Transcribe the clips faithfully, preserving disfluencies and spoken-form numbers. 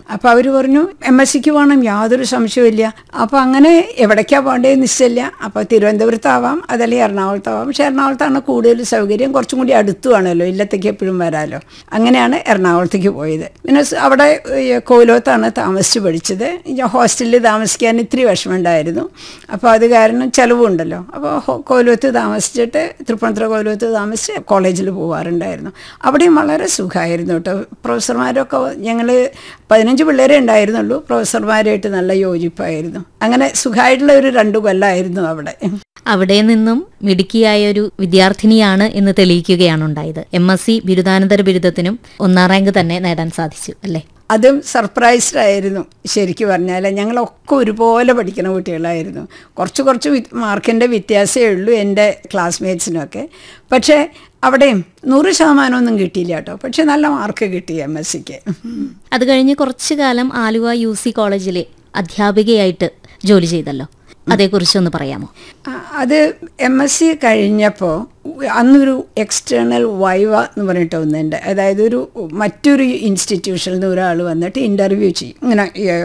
അപ്പോൾ അവർ പറഞ്ഞു M S സിക്ക് പോകണം, യാതൊരു സംശയമില്ല. അപ്പോൾ അങ്ങനെ എവിടേക്കാണ് പോകേണ്ടത് നിശ്ചയില്ല. അപ്പോൾ തിരുവനന്തപുരത്താവാം, അതല്ലെങ്കിൽ എറണാകുളത്താവാം. പക്ഷേ എറണാകുളത്താണ് കൂടുതൽ സൗകര്യം, കുറച്ചും കൂടി അടുത്തുവാണല്ലോ, ഇല്ലത്തേക്ക് എപ്പോഴും വരാമല്ലോ. അങ്ങനെയാണ് എറണാകുളത്തേക്ക് പോയത്. പിന്നെ അവിടെ കോവിലകത്താണ് താമസിച്ച് പഠിച്ചത്. ഹോസ്റ്റലിൽ താമസിക്കാൻ ഇത്തിരി വിഷമമുണ്ടായിരുന്നു. അപ്പോൾ അത് കാരണം ചിലവുണ്ടല്ലോ. അപ്പോൾ കോവിലകത്ത് താമസിച്ചിട്ട് തൃപ്പൂണിത്തുറ കോവിലകത്ത് താമസിച്ച് കോളേജിൽ പോകാറുണ്ടായിരുന്നു. അവിടെയും വളരെ സുഖമായിരുന്നു കേട്ടോ. പ്രൊഫസർമാരൊക്കെ ഞങ്ങൾ പതിനഞ്ച് പിള്ളേരെ ഉണ്ടായിരുന്നുള്ളൂ. പ്രൊഫസർമാരായിട്ട് നല്ല യോജിപ്പായിരുന്നു. അങ്ങനെ സുഖമായിട്ടുള്ള ഒരു രണ്ടു കൊല്ലമായിരുന്നു അവിടെ. അവിടെ നിന്നും മിടുക്കിയായ ഒരു വിദ്യാർത്ഥിനിയാണ് എന്ന് തെളിയിക്കുകയാണ് ഉണ്ടായത്. എം എസ് സി ബിരുദാനന്തര ബിരുദത്തിനും ഒന്നാം റാങ്ക് തന്നെ നേടാൻ സാധിച്ചു അല്ലേ? അതും സർപ്രൈസ്ഡ് ആയിരുന്നു ശരിക്കും പറഞ്ഞാൽ. ഞങ്ങളൊക്കെ ഒരുപോലെ പഠിക്കുന്ന കുട്ടികളായിരുന്നു. കുറച്ച് കുറച്ച് മാർക്കിൻ്റെ വ്യത്യാസമേ ഉള്ളൂ എൻ്റെ ക്ലാസ്മേറ്റ്സിനൊക്കെ. പക്ഷേ അവിടെയും നൂറ് ശതമാനമൊന്നും കിട്ടിയില്ല കേട്ടോ. പക്ഷെ നല്ല മാർക്ക് കിട്ടി എം എസ് സിക്ക്. അത് കഴിഞ്ഞ് കുറച്ചു കാലം ആലുവ യു സി കോളേജിലെ അധ്യാപികയായിട്ട് ജോലി ചെയ്തല്ലോ, അതേക്കുറിച്ചൊന്ന് പറയാമോ? അത് എം എസ് സി കഴിഞ്ഞപ്പോൾ അന്നൊരു എക്സ്റ്റേണൽ വൈവ എന്ന് പറഞ്ഞിട്ട് ഒന്നുണ്ട്. അതായത് ഒരു മറ്റൊരു ഇൻസ്റ്റിറ്റ്യൂഷനിൽ നിന്ന് ഒരാൾ വന്നിട്ട് ഇൻ്റർവ്യൂ ചെയ്യും, ഇങ്ങനെ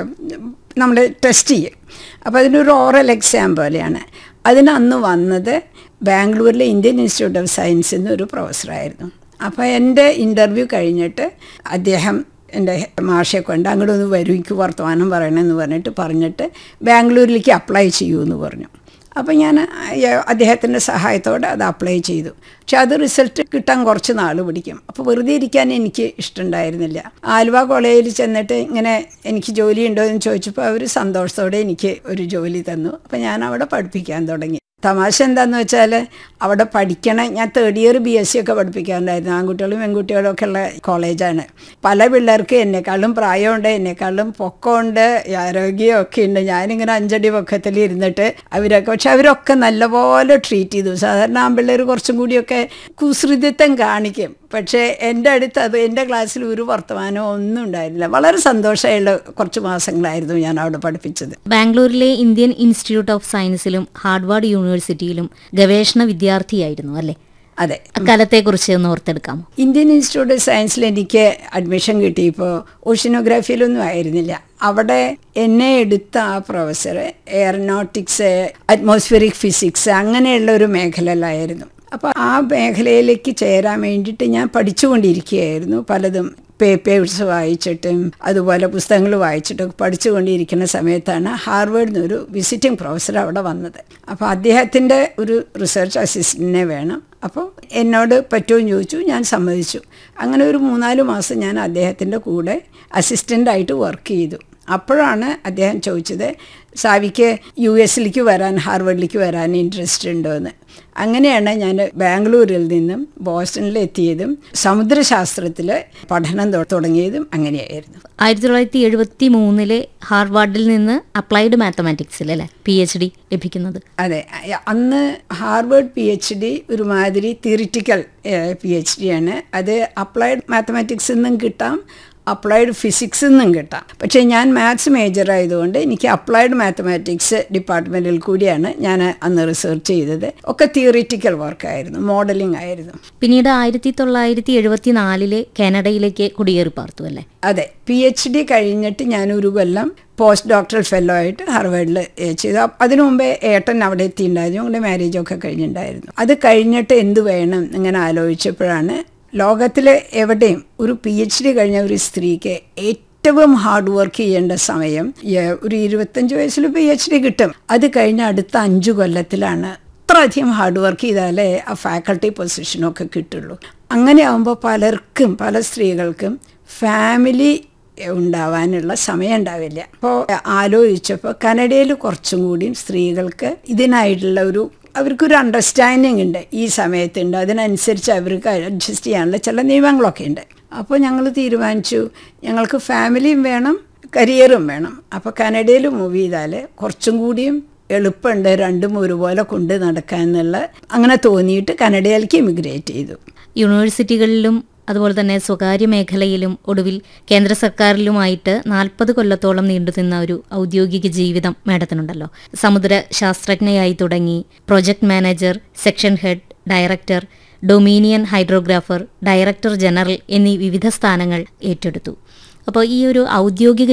നമ്മൾ ടെസ്റ്റ് ചെയ്യും. അപ്പോൾ അതിനൊരു ഓറൽ എക്സാം പോലെയാണ്. അതിന് അന്ന് വന്നത് ബാംഗ്ലൂരിലെ ഇന്ത്യൻ ഇൻസ്റ്റിറ്റ്യൂട്ട് ഓഫ് സയൻസിൽ നിന്ന് ഒരു പ്രൊഫസറായിരുന്നു. അപ്പോൾ എൻ്റെ ഇൻ്റർവ്യൂ കഴിഞ്ഞിട്ട് അദ്ദേഹം എൻ്റെ മാഷെ കൊണ്ട് അങ്ങോട്ട് ഒന്ന് വരൂ, എനിക്ക് വർത്തമാനം പറയണമെന്ന് പറഞ്ഞിട്ട് പറഞ്ഞിട്ട് ബാംഗ്ലൂരിലേക്ക് അപ്ലൈ ചെയ്യൂ എന്ന് പറഞ്ഞു. അപ്പോൾ ഞാൻ അദ്ദേഹത്തിൻ്റെ സഹായത്തോടെ അത് അപ്ലൈ ചെയ്തു. പക്ഷെ അത് റിസൾട്ട് കിട്ടാൻ കുറച്ച് നാൾ പിടിക്കും. അപ്പോൾ വെറുതെ ഇരിക്കാൻ എനിക്ക് ഇഷ്ടമുണ്ടായിരുന്നില്ല. ആലുവ കോളേജിൽ ചെന്നിട്ട് ഇങ്ങനെ എനിക്ക് ജോലി ഉണ്ടോ എന്ന് ചോദിച്ചപ്പോൾ അവർ സന്തോഷത്തോടെ എനിക്ക് ഒരു ജോലി തന്നു. അപ്പോൾ ഞാൻ അവിടെ പഠിപ്പിക്കാൻ തുടങ്ങി. തമാശ എന്താണെന്ന് വെച്ചാൽ അവിടെ പഠിക്കണേ, ഞാൻ third year B S C ഒക്കെ പഠിപ്പിക്കാറുണ്ടായിരുന്നു. ആൺകുട്ടികളും പെൺകുട്ടികളും ഒക്കെ ഉള്ള കോളേജാണ്. പല പിള്ളേർക്ക് എന്നെക്കാളും പ്രായമുണ്ട്, എന്നെക്കാളും പൊക്കമുണ്ട്, ആരോഗ്യമൊക്കെ ഉണ്ട്. ഞാനിങ്ങനെ അഞ്ചടി പൊക്കത്തിൽ ഇരുന്നിട്ട് അവരൊക്കെ, പക്ഷെ അവരൊക്കെ നല്ലപോലെ ട്രീറ്റ് ചെയ്തു. സാധാരണ ആൺപിള്ളേർ കുറച്ചും കൂടിയൊക്കെ കുസൃതിത്വം കാണിക്കും. പക്ഷേ എൻ്റെ അടുത്ത് അത് എൻ്റെ ക്ലാസ്സിൽ ഒരു വർത്തമാനവും ഒന്നും ഉണ്ടായിരുന്നില്ല. വളരെ സന്തോഷമായുള്ള കുറച്ച് മാസങ്ങളായിരുന്നു ഞാൻ അവിടെ പഠിപ്പിച്ചത്. ബാംഗ്ലൂരിലെ ഇന്ത്യൻ ഇൻസ്റ്റിറ്റ്യൂട്ട് ഓഫ് സയൻസിലും ഹാർവാർഡ് യൂണിവേഴ്സിറ്റിയിലും ഗവേഷണ വിദ്യാർത്ഥിയായിരുന്നു അല്ലേ? അതെ. അക്കാലത്തെക്കുറിച്ച് ഒന്ന് ഓർത്തെടുക്കാമോ? ഇന്ത്യൻ ഇൻസ്റ്റിറ്റ്യൂട്ട് ഓഫ് സയൻസിൽ എനിക്ക് അഡ്മിഷൻ കിട്ടിയപ്പോൾ ഓഷ്യനോഗ്രാഫിയിലൊന്നും ആയിരുന്നില്ല. അവിടെ എന്നെ എടുത്ത ആ പ്രൊഫസർ എയറോനോട്ടിക്സ്, അറ്റ്മോസ്ഫിയറിക് ഫിസിക്സ് അങ്ങനെയുള്ള ഒരു മേഖലയിലായിരുന്നു. അപ്പോൾ ആ മേഖലയിലേക്ക് ചേരാൻ വേണ്ടിയിട്ട് ഞാൻ പഠിച്ചുകൊണ്ടിരിക്കുകയായിരുന്നു. പലതും പേപ്പേഴ്സ് വായിച്ചിട്ടും അതുപോലെ പുസ്തകങ്ങൾ വായിച്ചിട്ടും പഠിച്ചുകൊണ്ടിരിക്കുന്ന സമയത്താണ് ഹാർവേഡിൽ നിന്നൊരു വിസിറ്റിംഗ് പ്രൊഫസർ അവിടെ വന്നത്. അപ്പോൾ അദ്ദേഹത്തിൻ്റെ ഒരു റിസർച്ച് അസിസ്റ്റൻറ്റിനെ വേണം. അപ്പോൾ എന്നോട് പറ്റുമെന്ന് ചോദിച്ചു, ഞാൻ സമ്മതിച്ചു. അങ്ങനെ ഒരു മൂന്നാല് മാസം ഞാൻ അദ്ദേഹത്തിൻ്റെ കൂടെ അസിസ്റ്റൻ്റായിട്ട് വർക്ക് ചെയ്തു. അപ്പോഴാണ് അദ്ദേഹം ചോദിച്ചത്, സാവിക്ക് യു എസിലേക്ക് വരാൻ, ഹാർവർഡിലേക്ക് വരാൻ ഇൻട്രസ്റ്റ് ഉണ്ടോ എന്ന്. അങ്ങനെയാണ് ഞാൻ ബാംഗ്ലൂരിൽ നിന്നും ബോസ്റ്റണിൽ എത്തിയതും സമുദ്രശാസ്ത്രത്തിൽ പഠനം തുടങ്ങിയതും അങ്ങനെയായിരുന്നു. ആയിരത്തി തൊള്ളായിരത്തി എഴുപത്തി മൂന്നിലെ ഹാർവാർഡിൽ നിന്ന് അപ്ലൈഡ് മാത്തമാറ്റിക്സിൽ അല്ലേ പി എച്ച് ഡി ലഭിക്കുന്നത്? അതെ, അന്ന് ഹാർവേഡ് പി എച്ച് ഡി ഒരുമാതിരി തിയറിറ്റിക്കൽ പി എച്ച് ഡി ആണ്. അത് അപ്ലൈഡ് മാത്തമാറ്റിക്സിൽ നിന്നും കിട്ടാം, അപ്ലൈഡ് ഫിസിക്സിൽ നിന്നും കിട്ടാം. പക്ഷേ ഞാൻ മാത്സ് മേജർ ആയതുകൊണ്ട് എനിക്ക് അപ്ലൈഡ് മാത്തമാറ്റിക്സ് ഡിപ്പാർട്ട്മെൻറ്റിൽ കൂടിയാണ് ഞാൻ അന്ന് റിസർച്ച് ചെയ്തത്. ഒക്കെ തിയറിറ്റിക്കൽ വർക്കായിരുന്നു, മോഡലിംഗ് ആയിരുന്നു. പിന്നീട് ആയിരത്തി തൊള്ളായിരത്തി എഴുപത്തി നാലിലെ കാനഡയിലേക്ക് കുടിയേറി പാർത്തു അല്ലേ? അതെ, പി എച്ച് ഡി കഴിഞ്ഞിട്ട് ഞാൻ ഒരു കൊല്ലം പോസ്റ്റ് ഡോക്ടറൽ ഫെല്ലോ ആയിട്ട് ഹാർവേഡിൽ ചെയ്തു. അതിനു മുമ്പേ ഏട്ടൻ അവിടെ എത്തിയിട്ടുണ്ടായിരുന്നു, ഞങ്ങളുടെ മാരേജൊക്കെ കഴിഞ്ഞിട്ടുണ്ടായിരുന്നു. അത് കഴിഞ്ഞിട്ട് എന്ത് വേണം ഇങ്ങനെ ആലോചിച്ചപ്പോഴാണ് ലോകത്തിൽ എവിടെയും ഒരു പി എച്ച് ഡി കഴിഞ്ഞ ഒരു സ്ത്രീക്ക് ഏറ്റവും ഹാർഡ് വർക്ക് ചെയ്യേണ്ട സമയം ഒരു ഇരുപത്തഞ്ച് വയസ്സിൽ പി എച്ച് ഡി കിട്ടും. അത് കഴിഞ്ഞ അടുത്ത അഞ്ചു കൊല്ലത്തിലാണ് അത്രയധികം ഹാർഡ് വർക്ക് ചെയ്താലേ ആ ഫാക്കൾട്ടി പൊസിഷനൊക്കെ കിട്ടുള്ളൂ. അങ്ങനെ ആകുമ്പോൾ പലർക്കും, പല സ്ത്രീകൾക്കും ഫാമിലി ഉണ്ടാവാനുള്ള സമയം ഉണ്ടാവില്ല. അപ്പോൾ ആലോചിച്ചപ്പോൾ കാനഡയിൽ കുറച്ചും കൂടി സ്ത്രീകൾക്ക് ഇതിനായിട്ടുള്ള ഒരു അവർക്കൊരു അണ്ടർസ്റ്റാൻഡിങ് ഉണ്ട്, ഈ സമയത്തുണ്ട്. അതിനനുസരിച്ച് അവർക്ക് അഡ്ജസ്റ്റ് ചെയ്യാനുള്ള ചില നിയമങ്ങളൊക്കെ ഉണ്ട്. അപ്പോൾ ഞങ്ങൾ തീരുമാനിച്ചു, ഞങ്ങൾക്ക് ഫാമിലിയും വേണം, കരിയറും വേണം. അപ്പോൾ കാനഡയിൽ മൂവ് ചെയ്താൽ കുറച്ചും കൂടിയും എളുപ്പമുണ്ട്, രണ്ടും ഒരുപോലെ കൊണ്ട് നടക്കാൻ എന്നുള്ള അങ്ങനെ തോന്നിയിട്ട് കാനഡയിലേക്ക് ഇമിഗ്രേറ്റ് ചെയ്തു. യൂണിവേഴ്സിറ്റികളിലും അതുപോലെ തന്നെ സ്വകാര്യ മേഖലയിലും ഒടുവിൽ കേന്ദ്ര സർക്കാരിലുമായിട്ട് നാൽപ്പത് കൊല്ലത്തോളം നീണ്ടുനിന്ന ഒരു ഔദ്യോഗിക ജീവിതം മേഡത്തിനുണ്ടല്ലോ. സമുദ്ര ശാസ്ത്രജ്ഞയായി തുടങ്ങി project manager, section head, director, dominion hydrographer, director general എന്നീ വിവിധ സ്ഥാനങ്ങൾ ഏറ്റെടുത്തു. അപ്പോൾ ഈ ഒരു ഔദ്യോഗിക